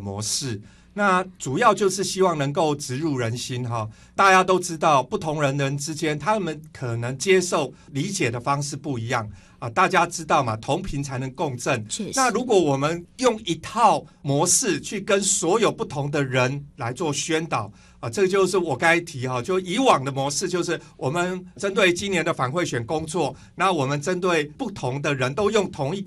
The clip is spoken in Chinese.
模式。那主要就是希望能够植入人心哈。大家都知道，不同人之间，他们可能接受理解的方式不一样啊。大家知道嘛，同频才能共振。那如果我们用一套模式去跟所有不同的人来做宣导啊，这个就是我刚才提哈，就以往的模式就是我们针对今年的反贿选工作，那我们针对不同的人都用同一